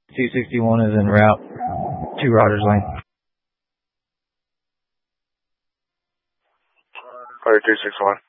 261 is en route to Rogers Lane. Fire 261.